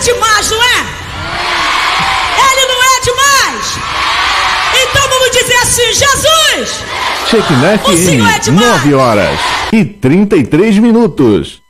demais, não é? Ele não é demais? Então vamos dizer assim: Jesus! Shekinah FM, 9h33.